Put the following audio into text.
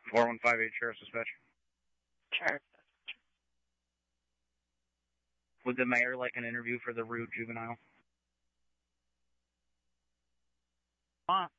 4158 Sheriff's Dispatch. Sheriff. Would the mayor like an interview for the rude juvenile? Come on.